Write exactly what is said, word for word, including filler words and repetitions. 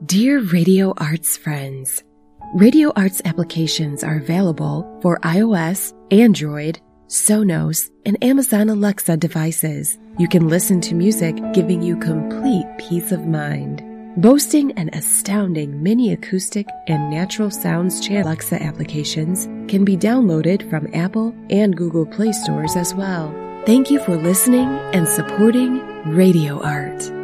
Dear Radio Arts friends, Radio Arts applications are available for iOS, Android, Sonos, and Amazon Alexa devices. You can listen to music, giving you complete peace of mind. Boasting an astounding mini acoustic and natural sounds channel, Alexa applications can be downloaded from Apple and Google Play stores as well. Thank you for listening and supporting Radio Art.